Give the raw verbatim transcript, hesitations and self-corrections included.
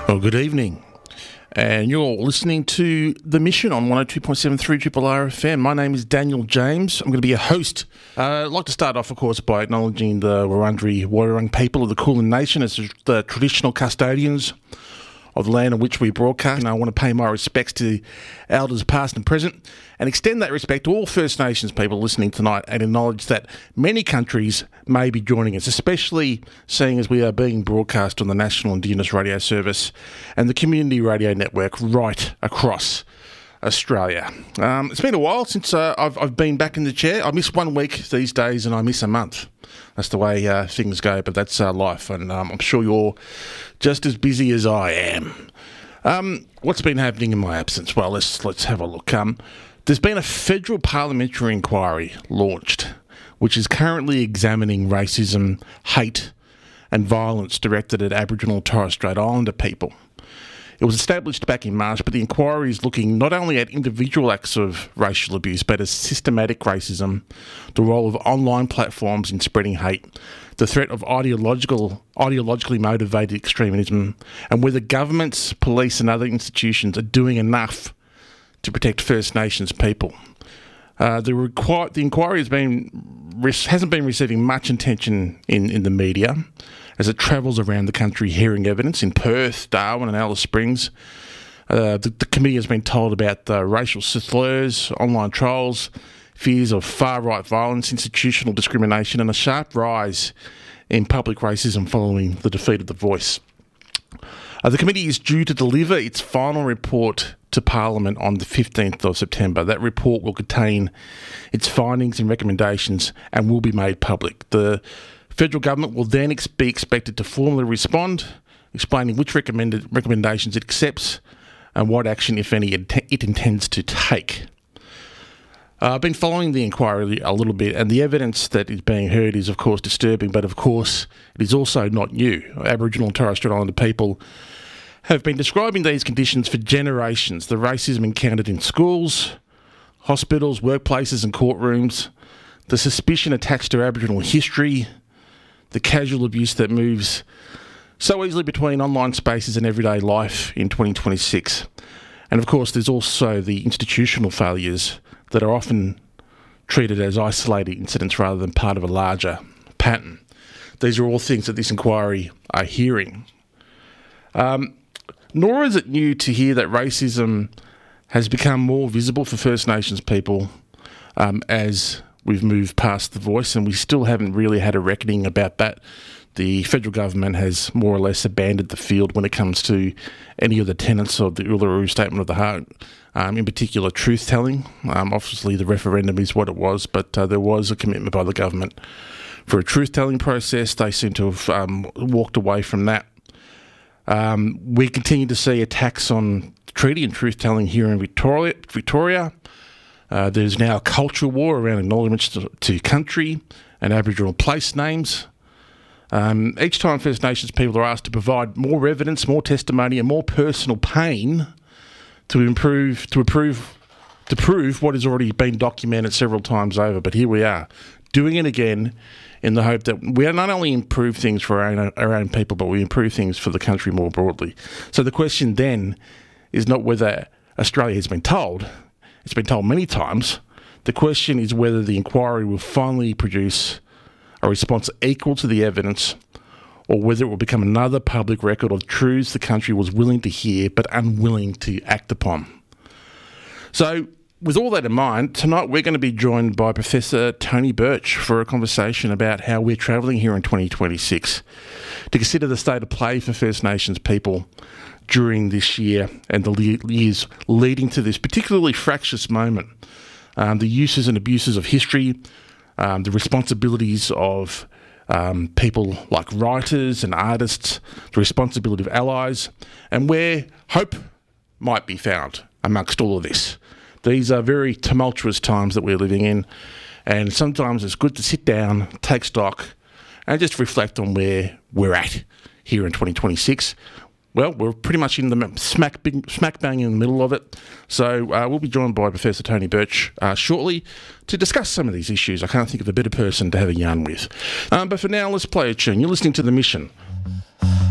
Well, good evening. And you're listening to The Mission on one oh two point seven three Triple R F M. My name is Daniel James. I'm going to be your host. Uh, I'd like to start off, of course, by acknowledging the Wurundjeri Woi-wurrung people of the Kulin Nation as the traditional custodians of the land on which we broadcast. And I want to pay my respects to elders past and present and extend that respect to all First Nations people listening tonight and acknowledge that many countries may be joining us, especially seeing as we are being broadcast on the National Indigenous Radio Service and the Community Radio Network right across Australia. Um, it's been a while since uh, I've, I've been back in the chair. I miss one week these days and I miss a month. That's the way uh, things go, but that's uh, life, and um, I'm sure you're just as busy as I am. Um, what's been happening in my absence? Well, let's let's have a look. Um, there's been a federal parliamentary inquiry launched, which is currently examining racism, hate, and violence directed at Aboriginal and Torres Strait Islander people. It was established back in March, but the inquiry is looking not only at individual acts of racial abuse, but at systematic racism, the role of online platforms in spreading hate, the threat of ideological, ideologically motivated extremism, and whether governments, police and other institutions are doing enough to protect First Nations people. Uh, the, requir- the inquiry has been, hasn't been receiving much attention in, in the media as it travels around the country hearing evidence in Perth, Darwin and Alice Springs. Uh, the, the committee has been told about the racial slurs, online trolls, fears of far-right violence, institutional discrimination and a sharp rise in public racism following the defeat of The Voice. Uh, the committee is due to deliver its final report to Parliament on the fifteenth of September. That report will contain its findings and recommendations and will be made public. The federal government will then ex- be expected to formally respond, explaining which recommended recommendations it accepts and what action, if any, it, it intends to take. Uh, I've been following the inquiry a little bit, and the evidence that is being heard is, of course, disturbing, but of course, it is also not new. Aboriginal and Torres Strait Islander people have been describing these conditions for generations. The racism encountered in schools, hospitals, workplaces and courtrooms, the suspicion attached to Aboriginal history, the casual abuse that moves so easily between online spaces and everyday life in twenty twenty-six. And of course, there's also the institutional failures that are often treated as isolated incidents rather than part of a larger pattern. These are all things that this inquiry are hearing. Um, nor is it new to hear that racism has become more visible for First Nations people um, as we've moved past The Voice, and we still haven't really had a reckoning about that. The federal government has more or less abandoned the field when it comes to any of the tenets of the Uluru Statement of the Heart, um, in particular truth-telling. Um, obviously, the referendum is what it was, but uh, there was a commitment by the government for a truth-telling process. They seem to have um, walked away from that. Um, we continue to see attacks on treaty and truth-telling here in Victoria. Victoria. Uh, there's now a culture war around acknowledgements to, to country and Aboriginal place names. Um, each time First Nations people are asked to provide more evidence, more testimony and more personal pain to improve, to approve, to prove what has already been documented several times over. But here we are, doing it again in the hope that we not only improve things for our own, our own people, but we improve things for the country more broadly. So the question then is not whether Australia has been told. It's been told many times. The question is whether the inquiry will finally produce a response equal to the evidence, or whether it will become another public record of truths the country was willing to hear but unwilling to act upon. So, with all that in mind, tonight we're going to be joined by Professor Tony Birch for a conversation about how we're travelling here in twenty twenty-six, to consider the state of play for First Nations people during this year and the le- years leading to this particularly fractious moment. Um, the uses and abuses of history, um, the responsibilities of um, people like writers and artists, the responsibility of allies, and where hope might be found amongst all of this. These are very tumultuous times that we're living in, and sometimes it's good to sit down, take stock, and just reflect on where we're at here in twenty twenty-six. Well, we're pretty much in the smack, big, smack bang in the middle of it. So uh, we'll be joined by Professor Tony Birch uh, shortly to discuss some of these issues. I can't think of a better person to have a yarn with. Um, but for now, let's play a tune. You're listening to The Mission.